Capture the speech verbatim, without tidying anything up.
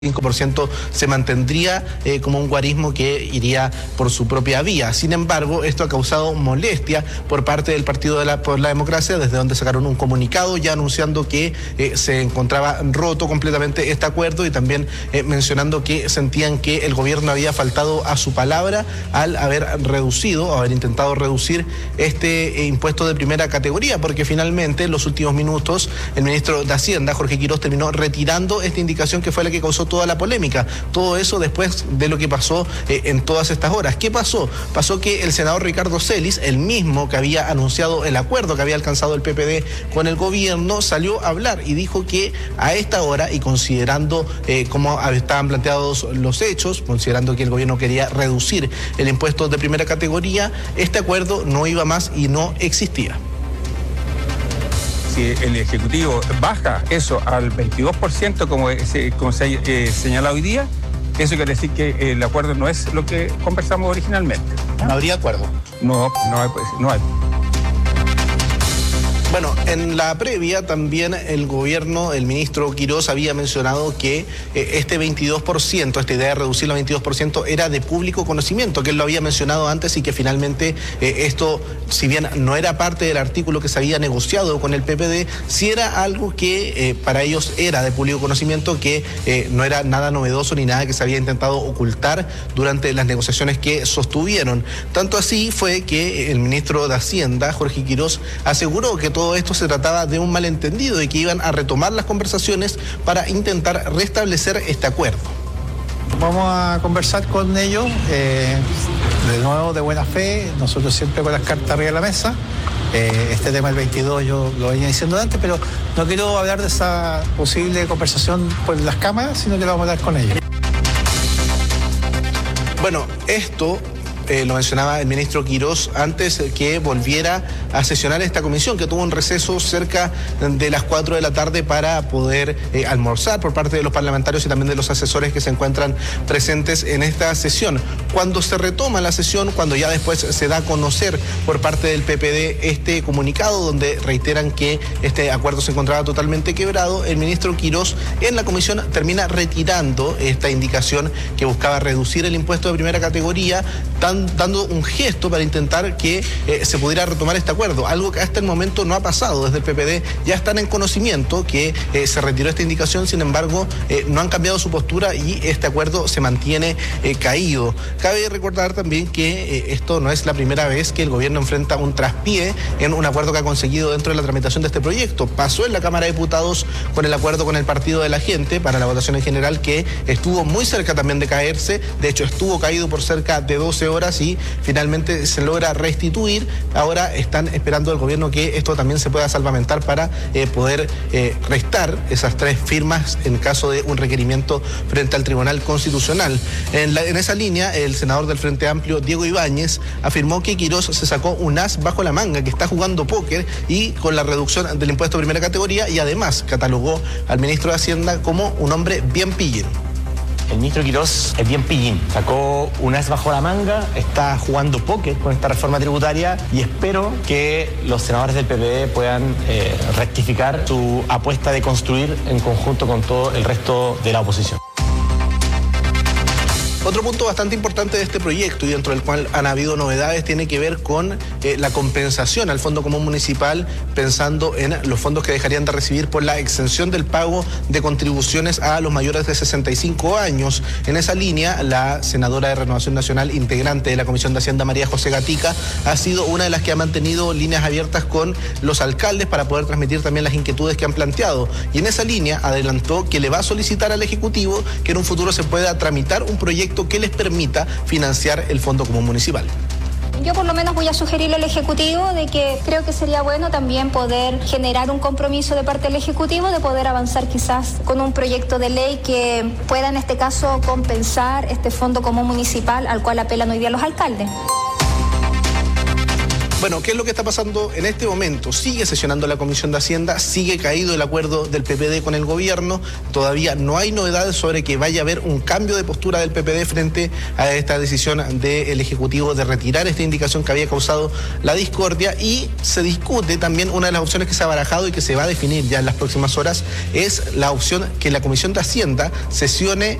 cinco por ciento se mantendría eh, como un guarismo que iría por su propia vía. Sin embargo, esto ha causado molestia por parte del Partido de la, por la Democracia, desde donde sacaron un comunicado ya anunciando que eh, se encontraba roto completamente este acuerdo y también eh, mencionando que sentían que el gobierno había faltado a su palabra al haber reducido, haber intentado reducir este eh, impuesto de primera categoría, porque finalmente en los últimos minutos el ministro de Hacienda, Jorge Quirós, terminó retirando esta indicación que fue la que causó toda la polémica. Todo eso después de lo que pasó eh, en todas estas horas. ¿Qué pasó? Pasó que el senador Ricardo Celis, el mismo que había anunciado el acuerdo que había alcanzado el P P D con el gobierno, salió a hablar y dijo que a esta hora, y considerando eh, cómo estaban planteados los hechos, considerando que el gobierno quería reducir el impuesto de primera categoría, este acuerdo no iba más y no existía. Si el Ejecutivo baja eso al veintidós por ciento como se, como se eh, señala hoy día, eso quiere decir que el acuerdo no es lo que conversamos originalmente. ¿No habría acuerdo? No, no hay. No hay. Bueno, en la previa también el gobierno, el ministro Quirós había mencionado que eh, este veintidós por ciento, esta idea de reducirlo al veintidós por ciento era de público conocimiento, que él lo había mencionado antes y que finalmente eh, esto, si bien no era parte del artículo que se había negociado con el P P D, sí era algo que eh, para ellos era de público conocimiento, que eh, no era nada novedoso ni nada que se había intentado ocultar durante las negociaciones que sostuvieron. Tanto así fue que el ministro de Hacienda, Jorge Quirós, aseguró que todo Todo esto se trataba de un malentendido y que iban a retomar las conversaciones para intentar restablecer este acuerdo. Vamos a conversar con ellos, eh, de nuevo de buena fe, nosotros siempre con las cartas arriba de la mesa. Eh, este tema del veintidós yo lo venía diciendo antes, pero no quiero hablar de esa posible conversación por las cámaras, sino que lo vamos a hablar con ellos. Bueno, esto... Eh, lo mencionaba el ministro Quirós antes que volviera a sesionar esta comisión, que tuvo un receso cerca de las cuatro de la tarde para poder eh, almorzar por parte de los parlamentarios y también de los asesores que se encuentran presentes en esta sesión. Cuando se retoma la sesión, cuando ya después se da a conocer por parte del P P D este comunicado donde reiteran que este acuerdo se encontraba totalmente quebrado, el ministro Quirós en la comisión termina retirando esta indicación que buscaba reducir el impuesto de primera categoría, tan dando un gesto para intentar que eh, se pudiera retomar este acuerdo, algo que hasta el momento no ha pasado. Desde el P P D ya están en conocimiento que eh, se retiró esta indicación, sin embargo eh, no han cambiado su postura y este acuerdo se mantiene eh, caído. Cabe recordar también que eh, esto no es la primera vez que el gobierno enfrenta un traspié en un acuerdo que ha conseguido dentro de la tramitación de este proyecto. Pasó en la Cámara de Diputados con el acuerdo con el Partido de la Gente para la votación en general, que estuvo muy cerca también de caerse, de hecho estuvo caído por cerca de doce horas y finalmente se logra restituir. Ahora están esperando el gobierno que esto también se pueda salvamentar para eh, poder eh, restar esas tres firmas en caso de un requerimiento frente al Tribunal Constitucional. En, la, en esa línea, el senador del Frente Amplio, Diego Ibáñez, afirmó que Quirós se sacó un as bajo la manga, que está jugando póker y con la reducción del impuesto de primera categoría, y además catalogó al ministro de Hacienda como un hombre bien pillín. El ministro Quirós es bien pillín, sacó un as bajo la manga, está jugando póker con esta reforma tributaria y espero que los senadores del P P D puedan eh, rectificar su apuesta de construir en conjunto con todo el resto de la oposición. Otro punto bastante importante de este proyecto y dentro del cual han habido novedades tiene que ver con eh, la compensación al Fondo Común Municipal, pensando en los fondos que dejarían de recibir por la exención del pago de contribuciones a los mayores de sesenta y cinco años. En esa línea, la senadora de Renovación Nacional, integrante de la Comisión de Hacienda, María José Gatica, ha sido una de las que ha mantenido líneas abiertas con los alcaldes para poder transmitir también las inquietudes que han planteado. Y en esa línea adelantó que le va a solicitar al Ejecutivo que en un futuro se pueda tramitar un proyecto que les permita financiar el Fondo Común Municipal. Yo por lo menos voy a sugerirle al Ejecutivo de que creo que sería bueno también poder generar un compromiso de parte del Ejecutivo de poder avanzar quizás con un proyecto de ley que pueda en este caso compensar este Fondo Común Municipal al cual apelan hoy día los alcaldes. Bueno, ¿qué es lo que está pasando en este momento? Sigue sesionando la Comisión de Hacienda, sigue caído el acuerdo del P P D con el gobierno, todavía no hay novedades sobre que vaya a haber un cambio de postura del P P D frente a esta decisión del Ejecutivo de retirar esta indicación que había causado la discordia, y se discute también una de las opciones que se ha barajado y que se va a definir ya en las próximas horas, es la opción que la Comisión de Hacienda sesione